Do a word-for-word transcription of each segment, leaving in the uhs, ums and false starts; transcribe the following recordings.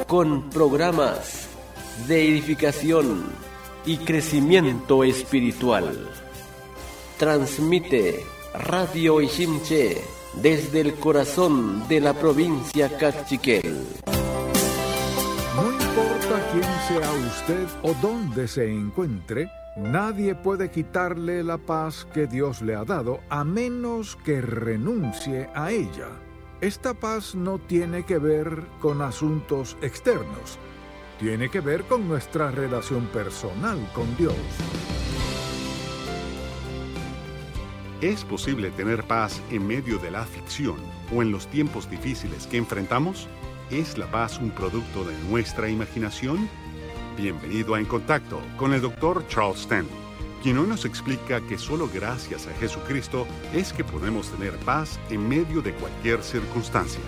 con programas de edificación y crecimiento espiritual. Transmite Radio Iximché desde el corazón de la provincia Cachiquel. No importa quién sea usted o dónde se encuentre, nadie puede quitarle la paz que Dios le ha dado a menos que renuncie a ella. Esta paz no tiene que ver con asuntos externos, tiene que ver con nuestra relación personal con Dios. ¿Es posible tener paz en medio de la aflicción o en los tiempos difíciles que enfrentamos? ¿Es la paz un producto de nuestra imaginación? Bienvenido a En Contacto con el doctor Charles Stanley, quien hoy nos explica que solo gracias a Jesucristo es que podemos tener paz en medio de cualquier circunstancia.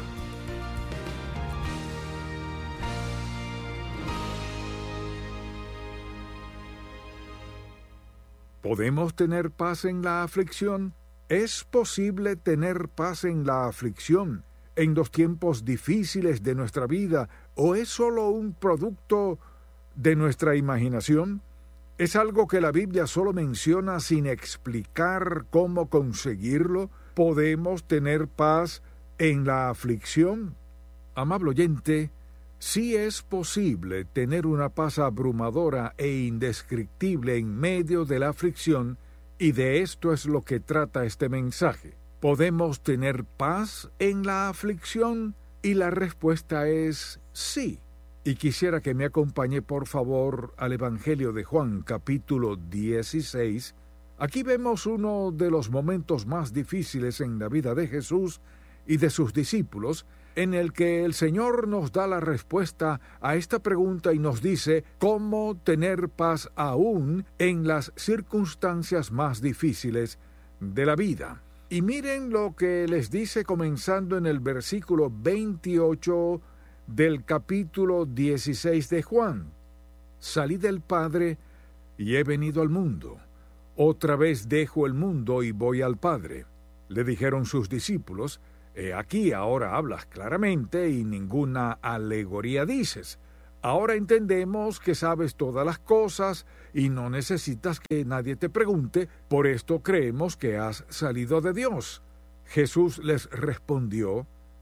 ¿Podemos tener paz en la aflicción? ¿Es posible tener paz en la aflicción, en los tiempos difíciles de nuestra vida, o es solo un producto de nuestra imaginación? ¿Es algo que la Biblia solo menciona sin explicar cómo conseguirlo? ¿Podemos tener paz en la aflicción? Amable oyente, sí es posible tener una paz abrumadora e indescriptible en medio de la aflicción, y de esto es lo que trata este mensaje. ¿Podemos tener paz en la aflicción? Y la respuesta es sí. Y quisiera que me acompañe por favor al Evangelio de Juan, capítulo dieciséis. Aquí vemos uno de los momentos más difíciles en la vida de Jesús y de sus discípulos, en el que el Señor nos da la respuesta a esta pregunta y nos dice cómo tener paz aún en las circunstancias más difíciles de la vida. Y miren lo que les dice comenzando en el versículo veintiocho del capítulo dieciséis de Juan. Salí del Padre y he venido al mundo. Otra vez dejo el mundo y voy al Padre. Le dijeron sus discípulos: He aquí, ahora hablas claramente y ninguna alegoría dices. Ahora entendemos que sabes todas las cosas y no necesitas que nadie te pregunte, por esto creemos que has salido de Dios. Jesús les respondió: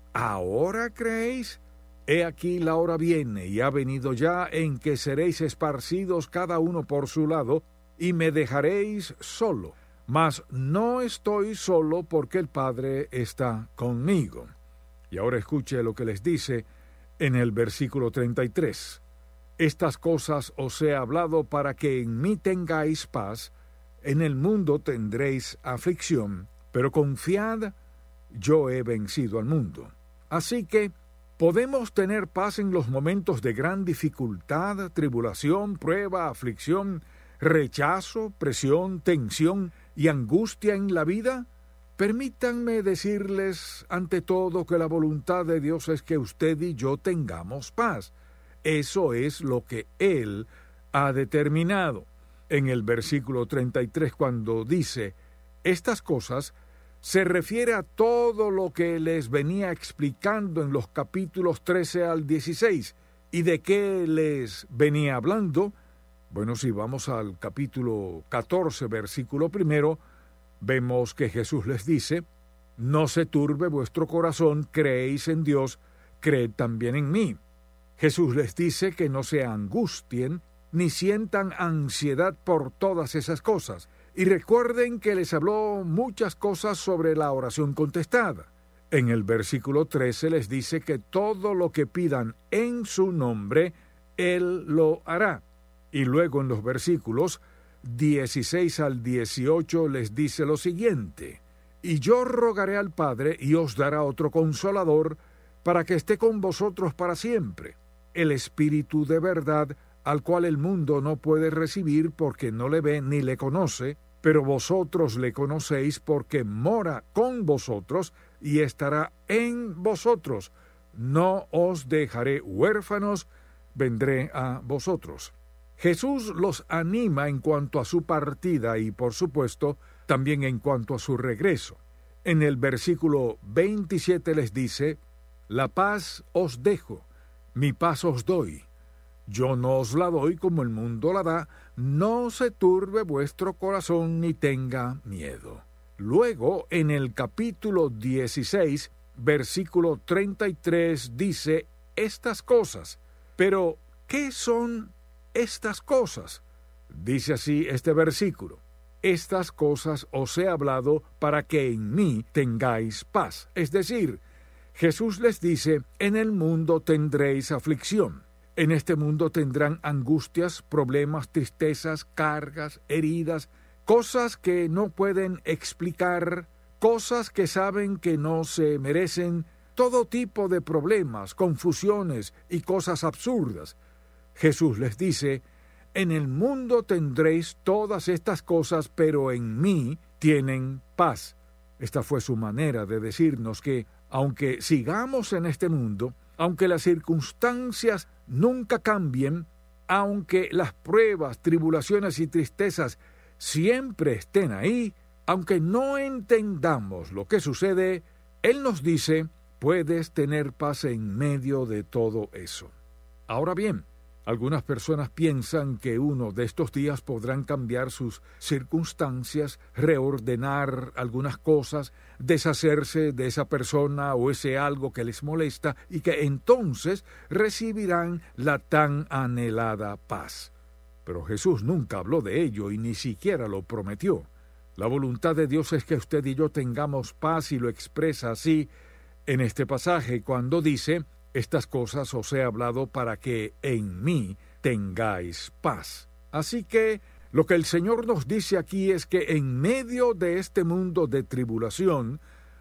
¿Ahora creéis? He aquí la hora viene y ha venido ya en que seréis esparcidos cada uno por su lado y me dejaréis solo. Mas no estoy solo porque el Padre está conmigo. Y ahora escuche lo que les dice en el versículo treinta y tres. Estas cosas os he hablado para que en mí tengáis paz. En el mundo tendréis aflicción, pero confiad, yo he vencido al mundo. Así que podemos tener paz en los momentos de gran dificultad, tribulación, prueba, aflicción, rechazo, presión, tensión y angustia en la vida. Permítanme decirles ante todo que la voluntad de Dios es que usted y yo tengamos paz. Eso es lo que Él ha determinado. En el versículo treinta y tres, cuando dice estas cosas, se refiere a todo lo que les venía explicando en los capítulos trece al dieciséis. ¿Y de qué les venía hablando? Bueno, si vamos al capítulo catorce, versículo primero, vemos que Jesús les dice: No se turbe vuestro corazón, creéis en Dios, creed también en mí. Jesús les dice que no se angustien ni sientan ansiedad por todas esas cosas. Y recuerden que les habló muchas cosas sobre la oración contestada. En el versículo trece les dice que todo lo que pidan en su nombre, Él lo hará. Y luego en los versículos dieciséis al dieciocho les dice lo siguiente: Y yo rogaré al Padre y os dará otro consolador para que esté con vosotros para siempre, el Espíritu de verdad, al cual el mundo no puede recibir porque no le ve ni le conoce, pero vosotros le conocéis porque mora con vosotros y estará en vosotros. No os dejaré huérfanos, vendré a vosotros. Jesús los anima en cuanto a su partida y, por supuesto, también en cuanto a su regreso. En el versículo veintisiete les dice: La paz os dejo, Mi paz os doy. Yo no os la doy como el mundo la da. No se turbe vuestro corazón ni tenga miedo. Luego, en el capítulo dieciséis, versículo treinta y tres, dice estas cosas. Pero, ¿qué son estas cosas? Dice así este versículo: estas cosas os he hablado para que en mí tengáis paz. Es decir, Jesús les dice, en el mundo tendréis aflicción. En este mundo tendrán angustias, problemas, tristezas, cargas, heridas, cosas que no pueden explicar, cosas que saben que no se merecen, todo tipo de problemas, confusiones y cosas absurdas. Jesús les dice, en el mundo tendréis todas estas cosas, pero en mí tienen paz. Esta fue su manera de decirnos que, aunque sigamos en este mundo, aunque las circunstancias nunca cambien, aunque las pruebas, tribulaciones y tristezas siempre estén ahí, aunque no entendamos lo que sucede, Él nos dice, puedes tener paz en medio de todo eso. Ahora bien, algunas personas piensan que uno de estos días podrán cambiar sus circunstancias, reordenar algunas cosas, deshacerse de esa persona o ese algo que les molesta y que entonces recibirán la tan anhelada paz. Pero Jesús nunca habló de ello y ni siquiera lo prometió. La voluntad de Dios es que usted y yo tengamos paz y lo expresa así en este pasaje cuando dice: estas cosas os he hablado para que en mí tengáis paz. Así que lo que el Señor nos dice aquí es que en medio de este mundo de tribulación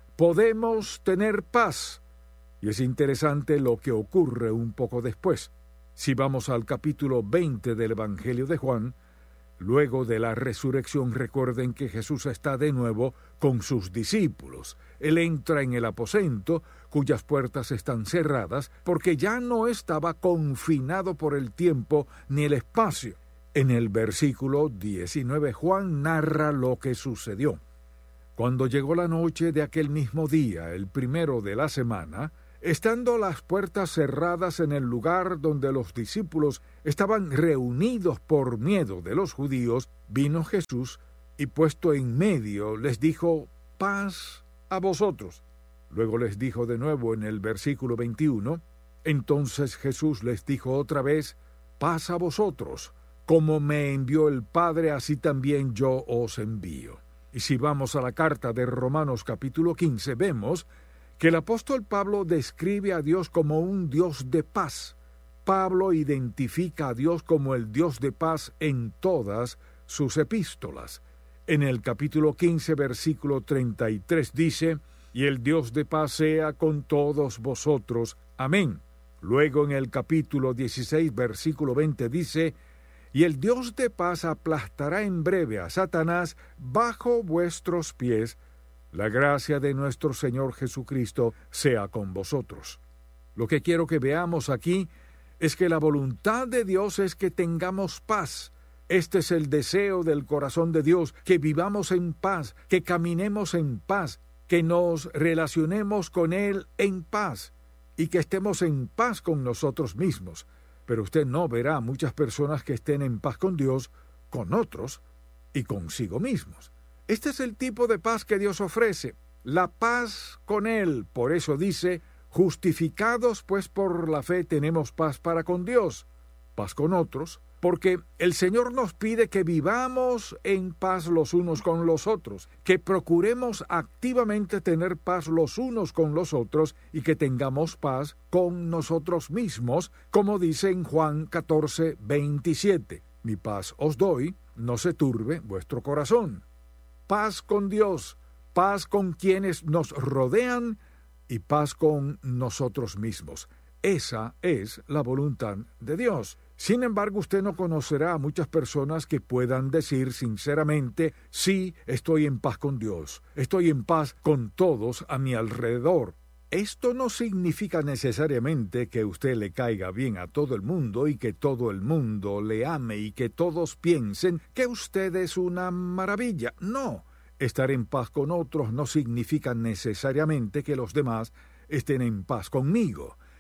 podemos tener paz. Y es interesante lo que ocurre un poco después. Si vamos al capítulo veinte del Evangelio de Juan, luego de la resurrección, recuerden que Jesús está de nuevo con sus discípulos. Él entra en el aposento, cuyas puertas están cerradas, porque ya no estaba confinado por el tiempo ni el espacio. En el versículo diecinueve, Juan narra lo que sucedió. Cuando llegó la noche de aquel mismo día, el primero de la semana, estando las puertas cerradas en el lugar donde los discípulos estaban reunidos por miedo de los judíos, vino Jesús y puesto en medio les dijo: paz a vosotros. Luego les dijo de nuevo en el versículo veintiuno, entonces Jesús les dijo otra vez: paz a vosotros, como me envió el Padre, así también yo os envío. Y si vamos a la carta de Romanos capítulo quince, vemos que el apóstol Pablo describe a Dios como un Dios de paz. Pablo identifica a Dios como el Dios de paz en todas sus epístolas. En el capítulo quince, versículo treinta y tres dice: y el Dios de paz sea con todos vosotros. Amén. Luego en el capítulo dieciséis, versículo veinte dice: y el Dios de paz aplastará en breve a Satanás bajo vuestros pies. La gracia de nuestro Señor Jesucristo sea con vosotros. Lo que quiero que veamos aquí es que la voluntad de Dios es que tengamos paz. Este es el deseo del corazón de Dios, que vivamos en paz, que caminemos en paz, que nos relacionemos con Él en paz y que estemos en paz con nosotros mismos. Pero usted no verá muchas personas que estén en paz con Dios, con otros y consigo mismos. Este es el tipo de paz que Dios ofrece, la paz con Él. Por eso dice: justificados pues por la fe tenemos paz para con Dios, paz con otros, porque el Señor nos pide que vivamos en paz los unos con los otros, que procuremos activamente tener paz los unos con los otros y que tengamos paz con nosotros mismos, como dice en Juan catorce, veintisiete. Mi paz os doy, no se turbe vuestro corazón. Paz con Dios, paz con quienes nos rodean y paz con nosotros mismos. Esa es la voluntad de Dios. Sin embargo, usted no conocerá a muchas personas que puedan decir sinceramente: sí, estoy en paz con Dios, estoy en paz con todos a mi alrededor. Esto no significa necesariamente que usted le caiga bien a todo el mundo y que todo el mundo le ame y que todos piensen que usted es una maravilla. No, estar en paz con otros no significa necesariamente que los demás estén en paz conmigo.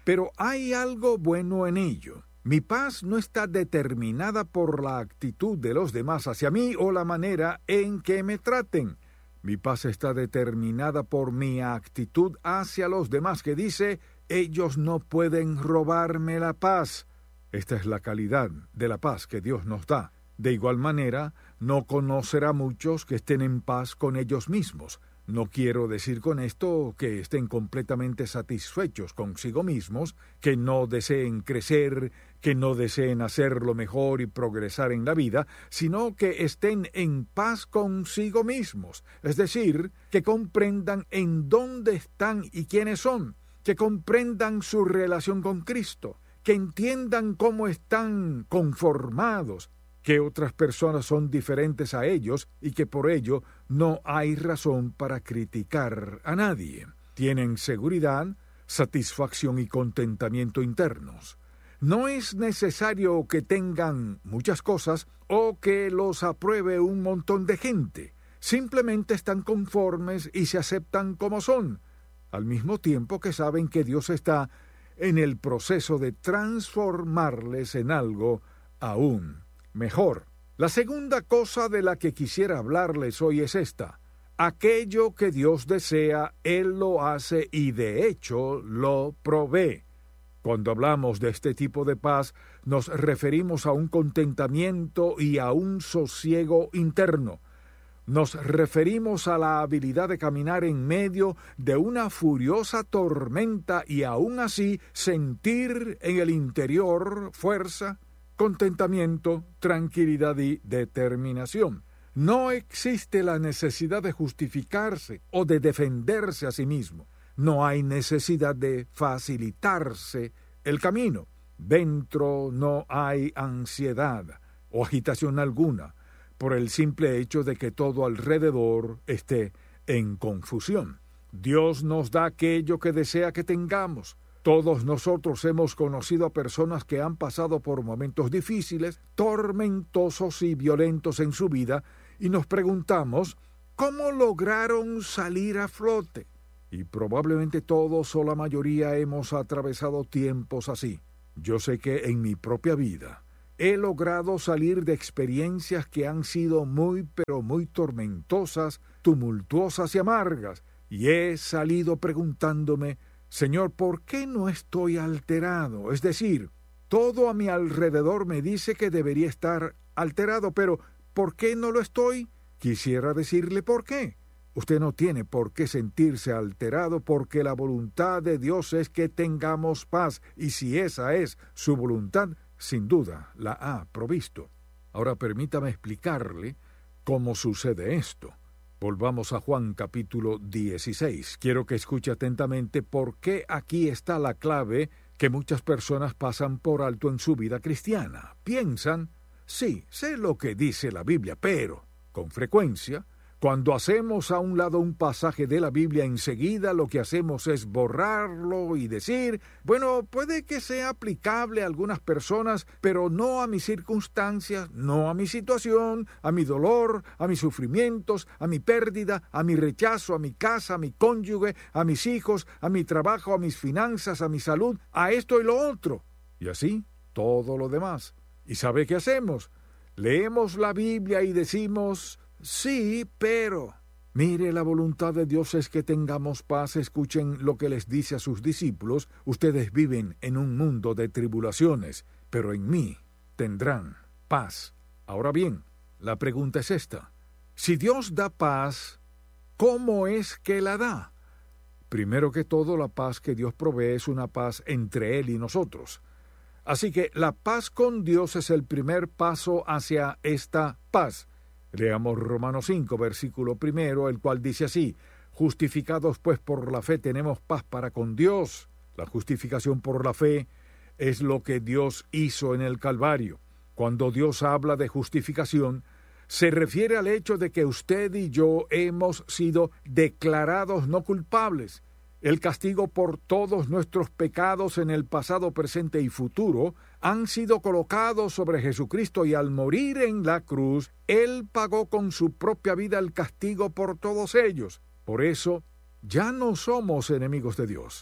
Pero hay algo bueno en ello. Mi paz no está determinada por la actitud de los demás hacia mí o la manera en que me traten. Mi paz está determinada por mi actitud hacia los demás, que dice, ellos no pueden robarme la paz. Esta es la calidad de la paz que Dios nos da. De igual manera, no conocerá muchos que estén en paz con ellos mismos. No quiero decir con esto que estén completamente satisfechos consigo mismos, que no deseen crecer, que no deseen hacerlo mejor y progresar en la vida, sino que estén en paz consigo mismos, es decir, que comprendan en dónde están y quiénes son, que comprendan su relación con Cristo, que entiendan cómo están conformados, que otras personas son diferentes a ellos y que por ello no hay razón para criticar a nadie. Tienen seguridad, satisfacción y contentamiento internos. No es necesario que tengan muchas cosas o que los apruebe un montón de gente. Simplemente están conformes y se aceptan como son, al mismo tiempo que saben que Dios está en el proceso de transformarles en algo aún mejor. La segunda cosa de la que quisiera hablarles hoy es esta. Aquello que Dios desea, Él lo hace y de hecho lo provee. Cuando hablamos de este tipo de paz, nos referimos a un contentamiento y a un sosiego interno. Nos referimos a la habilidad de caminar en medio de una furiosa tormenta y aún así sentir en el interior fuerza, contentamiento, tranquilidad y determinación. No existe la necesidad de justificarse o de defenderse a sí mismo. No hay necesidad de facilitarse el camino. Dentro no hay ansiedad o agitación alguna, por el simple hecho de que todo alrededor esté en confusión. Dios nos da aquello que desea que tengamos. Todos nosotros hemos conocido a personas que han pasado por momentos difíciles, tormentosos y violentos en su vida, y nos preguntamos, ¿cómo lograron salir a flote? Y probablemente todos o la mayoría hemos atravesado tiempos así. Yo sé que en mi propia vida he logrado salir de experiencias que han sido muy pero muy tormentosas, tumultuosas y amargas, y he salido preguntándome, Señor, ¿por qué no estoy alterado? Es decir, todo a mi alrededor me dice que debería estar alterado, pero ¿por qué no lo estoy? Quisiera decirle por qué. Usted no tiene por qué sentirse alterado porque la voluntad de Dios es que tengamos paz, y si esa es su voluntad, sin duda la ha provisto. Ahora permítame explicarle cómo sucede esto. Volvamos a Juan capítulo dieciséis. Quiero que escuche atentamente porque aquí está la clave que muchas personas pasan por alto en su vida cristiana. Piensan, sí, sé lo que dice la Biblia, pero, con frecuencia, cuando hacemos a un lado un pasaje de la Biblia, enseguida lo que hacemos es borrarlo y decir, bueno, puede que sea aplicable a algunas personas, pero no a mis circunstancias, no a mi situación, a mi dolor, a mis sufrimientos, a mi pérdida, a mi rechazo, a mi casa, a mi cónyuge, a mis hijos, a mi trabajo, a mis finanzas, a mi salud, a esto y lo otro. Y así, todo lo demás. ¿Y sabe qué hacemos? Leemos la Biblia y decimos, sí, pero... Mire, la voluntad de Dios es que tengamos paz. Escuchen lo que les dice a sus discípulos. Ustedes viven en un mundo de tribulaciones, pero en mí tendrán paz. Ahora bien, la pregunta es esta. Si Dios da paz, ¿cómo es que la da? Primero que todo, la paz que Dios provee es una paz entre Él y nosotros. Así que la paz con Dios es el primer paso hacia esta paz. Leamos Romanos cinco, versículo primero, el cual dice así, justificados pues por la fe tenemos paz para con Dios. La justificación por la fe es lo que Dios hizo en el Calvario. Cuando Dios habla de justificación, se refiere al hecho de que usted y yo hemos sido declarados no culpables. El castigo por todos nuestros pecados en el pasado, presente y futuro han sido colocados sobre Jesucristo, y al morir en la cruz, Él pagó con su propia vida el castigo por todos ellos. Por eso, ya no somos enemigos de Dios.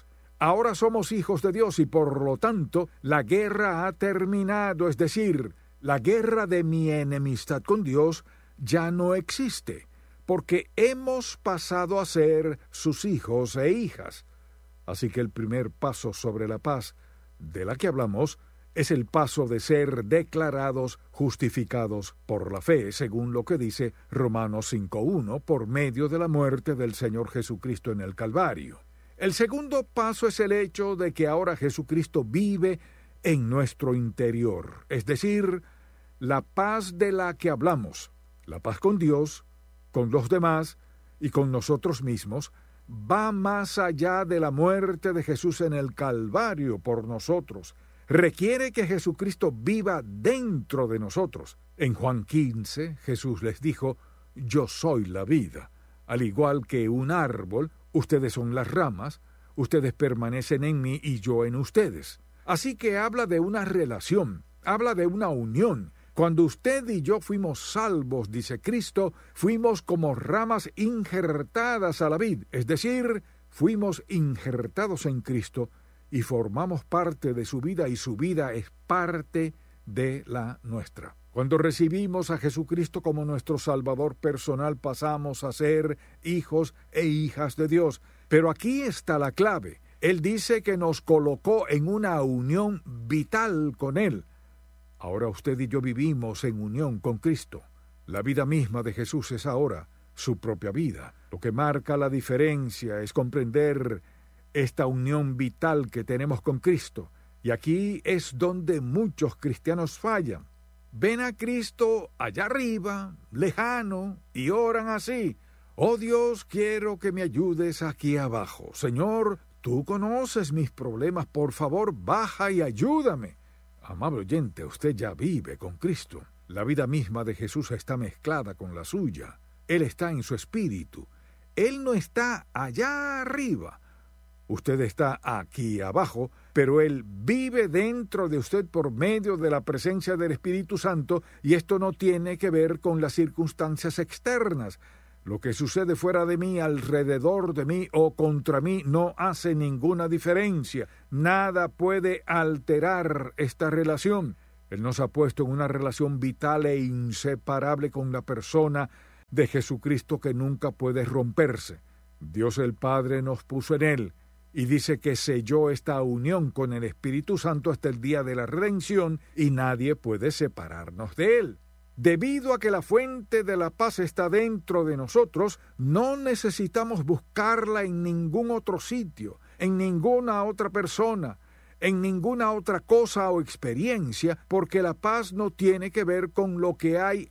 Ahora somos hijos de Dios y por lo tanto la guerra ha terminado, es decir, la guerra de mi enemistad con Dios ya no existe, porque hemos pasado a ser sus hijos e hijas. Así que el primer paso sobre la paz de la que hablamos es el paso de ser declarados justificados por la fe, según lo que dice Romanos cinco uno, por medio de la muerte del Señor Jesucristo en el Calvario. El segundo paso es el hecho de que ahora Jesucristo vive en nuestro interior, es decir, la paz de la que hablamos, la paz con Dios, con los demás y con nosotros mismos, va más allá de la muerte de Jesús en el Calvario por nosotros. Requiere que Jesucristo viva dentro de nosotros. En Juan quince, Jesús les dijo, yo soy la vida. Al igual que un árbol, ustedes son las ramas, ustedes permanecen en mí y yo en ustedes. Así que habla de una relación, habla de una unión. Cuando usted y yo fuimos salvos, dice Cristo, fuimos como ramas injertadas a la vid, es decir, fuimos injertados en Cristo y formamos parte de su vida y su vida es parte de la nuestra. Cuando recibimos a Jesucristo como nuestro Salvador personal, pasamos a ser hijos e hijas de Dios. Pero aquí está la clave. Él dice que nos colocó en una unión vital con Él. Ahora usted y yo vivimos en unión con Cristo. La vida misma de Jesús es ahora su propia vida. Lo que marca la diferencia es comprender esta unión vital que tenemos con Cristo. Y aquí es donde muchos cristianos fallan. Ven a Cristo allá arriba, lejano, y oran así. Oh Dios, quiero que me ayudes aquí abajo. Señor, tú conoces mis problemas, por favor, baja y ayúdame. Amable oyente, usted ya vive con Cristo. La vida misma de Jesús está mezclada con la suya. Él está en su espíritu. Él no está allá arriba. Usted está aquí abajo, pero Él vive dentro de usted por medio de la presencia del Espíritu Santo, y esto no tiene que ver con las circunstancias externas. Lo que sucede fuera de mí, alrededor de mí o contra mí no hace ninguna diferencia. Nada puede alterar esta relación. Él nos ha puesto en una relación vital e inseparable con la persona de Jesucristo que nunca puede romperse. Dios el Padre nos puso en Él y dice que selló esta unión con el Espíritu Santo hasta el día de la redención y nadie puede separarnos de Él. Debido a que la fuente de la paz está dentro de nosotros, no necesitamos buscarla en ningún otro sitio, en ninguna otra persona, en ninguna otra cosa o experiencia, porque la paz no tiene que ver con lo que hay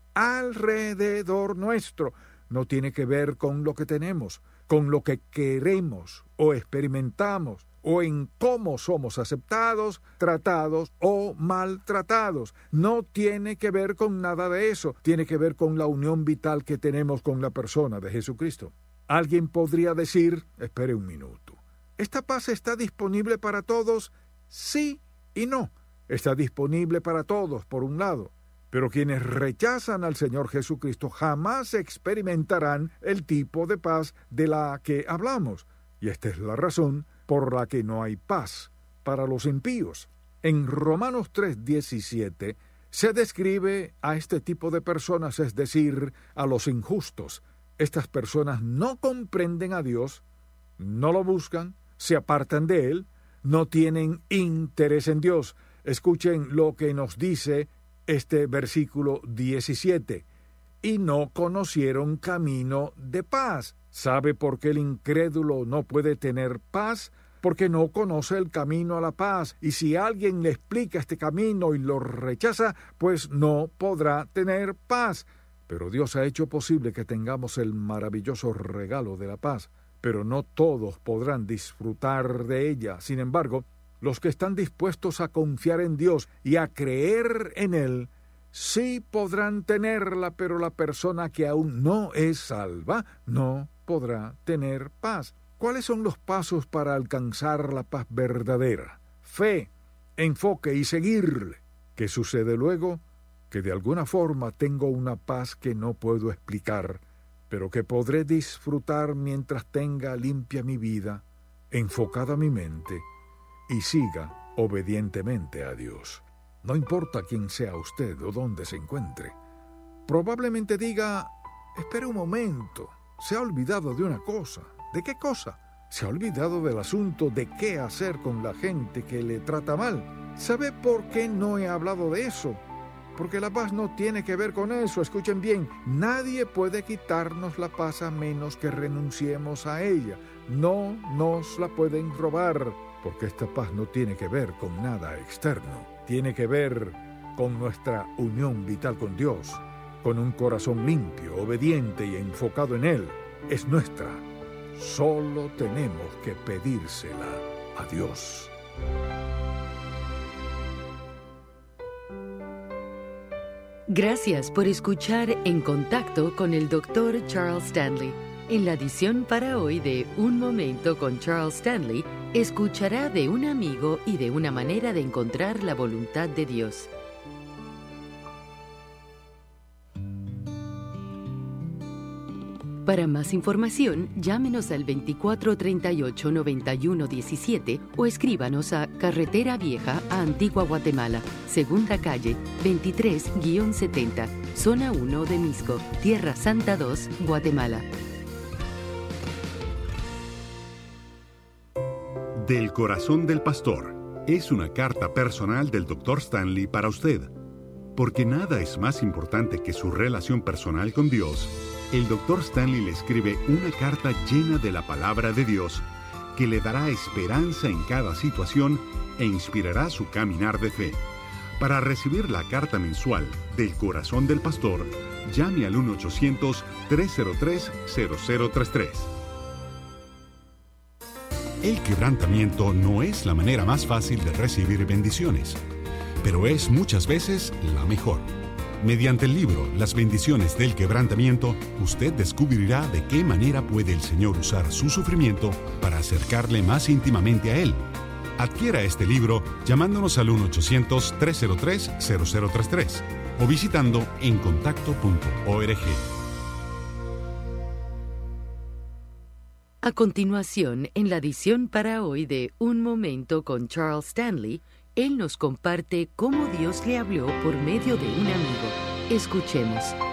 alrededor nuestro, no tiene que ver con lo que tenemos, con lo que queremos o experimentamos, o en cómo somos aceptados, tratados o maltratados. No tiene que ver con nada de eso, tiene que ver con la unión vital que tenemos con la persona de Jesucristo. Alguien podría decir, espere un minuto, ¿esta paz está disponible para todos? Sí y no. Está disponible para todos, por un lado, pero quienes rechazan al Señor Jesucristo jamás experimentarán el tipo de paz de la que hablamos, y esta es la razón por la que no hay paz para los impíos. En Romanos tres diecisiete se describe a este tipo de personas, es decir, a los injustos. Estas personas no comprenden a Dios, no lo buscan, se apartan de Él, no tienen interés en Dios. Escuchen lo que nos dice este versículo diecisiete. Y no conocieron camino de paz. ¿Sabe por qué el incrédulo no puede tener paz? Porque no conoce el camino a la paz. Y si alguien le explica este camino y lo rechaza, pues no podrá tener paz. Pero Dios ha hecho posible que tengamos el maravilloso regalo de la paz. Pero no todos podrán disfrutar de ella. Sin embargo, los que están dispuestos a confiar en Dios y a creer en Él, sí podrán tenerla, pero la persona que aún no es salva no podrá tener paz. ¿Cuáles son los pasos para alcanzar la paz verdadera? Fe, enfoque y seguirle. ¿Qué sucede luego? Que de alguna forma tengo una paz que no puedo explicar, pero que podré disfrutar mientras tenga limpia mi vida, enfocada mi mente y siga obedientemente a Dios. No importa quién sea usted o dónde se encuentre. Probablemente diga, espere un momento, se ha olvidado de una cosa. ¿De qué cosa? Se ha olvidado del asunto de qué hacer con la gente que le trata mal. ¿Sabe por qué no he hablado de eso? Porque la paz no tiene que ver con eso. Escuchen bien, nadie puede quitarnos la paz a menos que renunciemos a ella. No nos la pueden robar, porque esta paz no tiene que ver con nada externo. Tiene que ver con nuestra unión vital con Dios, con un corazón limpio, obediente y enfocado en Él. Es nuestra. Solo tenemos que pedírsela a Dios. Gracias por escuchar En Contacto con el doctor Charles Stanley. En la edición para hoy de Un Momento con Charles Stanley, escuchará de un amigo y de una manera de encontrar la voluntad de Dios. Para más información, llámenos al veinticuatro treinta y ocho noventa y uno diecisiete o escríbanos a Carretera Vieja a Antigua Guatemala, Segunda Calle, veintitrés setenta, Zona uno de Misco, Tierra Santa dos, Guatemala. Del corazón del pastor es una carta personal del doctor Stanley para usted. Porque nada es más importante que su relación personal con Dios, el doctor Stanley le escribe una carta llena de la palabra de Dios que le dará esperanza en cada situación e inspirará su caminar de fe. Para recibir la carta mensual del corazón del pastor, llame al uno ochocientos, tres cero tres, cero cero tres tres. El quebrantamiento no es la manera más fácil de recibir bendiciones, pero es muchas veces la mejor. Mediante el libro Las bendiciones del quebrantamiento, usted descubrirá de qué manera puede el Señor usar su sufrimiento para acercarle más íntimamente a Él. Adquiera este libro llamándonos al uno ochocientos, tres cero tres, cero cero tres tres o visitando en contacto punto org. A continuación, en la edición para hoy de Un Momento con Charles Stanley, él nos comparte cómo Dios le habló por medio de un amigo. Escuchemos.